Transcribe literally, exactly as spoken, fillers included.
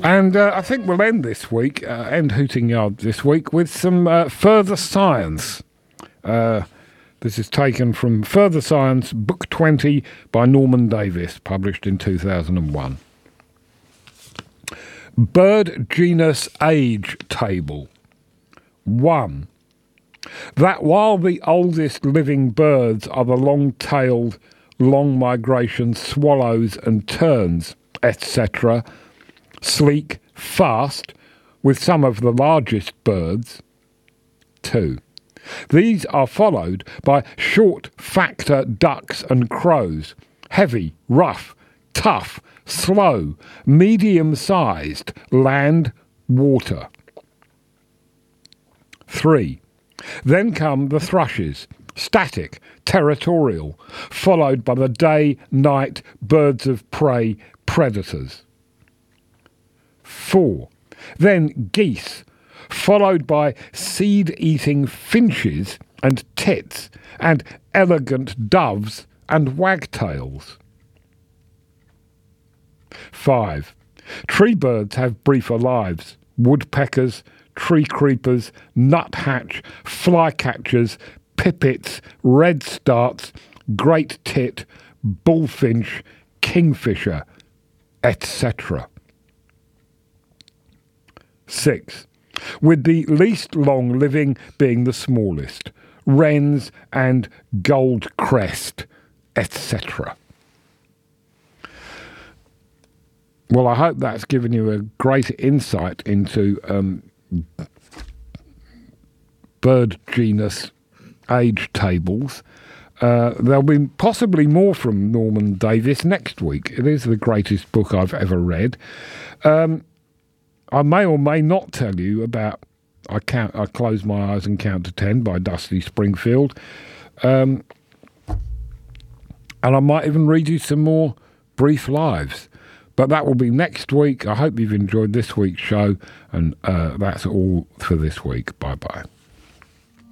And uh, I think we'll end this week, uh, end Hooting Yard this week, with some uh, Further Science. Uh, this is taken from Further Science, Book twenty by Norman Davis, published in two thousand one. Bird Genus Age Table. one. That while the oldest living birds are the long-tailed, long migration swallows and terns, et cetera, sleek, fast, with some of the largest birds. two. These are followed by short factor ducks and crows, heavy, rough, tough, slow, medium-sized, land, water. three. Then come the thrushes, static, territorial, followed by the day-night birds of prey predators. four. Then geese, followed by seed-eating finches and tits, and elegant doves and wagtails. five. Tree birds have briefer lives. Woodpeckers, tree creepers, nuthatch, flycatchers, pipits, redstarts, great tit, bullfinch, kingfisher, et cetera. six. With the least long living being the smallest, wrens and goldcrest, et cetera. Well, I hope that's given you a great insight into um, bird genus age tables. Uh, there'll be possibly more from Norman Davis next week. It is the greatest book I've ever read. Um, I may or may not tell you about I count. I Close My Eyes and Count to Ten by Dusty Springfield. Um, and I might even read you some more brief lives. But that will be next week. I hope you've enjoyed this week's show. And uh, that's all for this week. Bye-bye.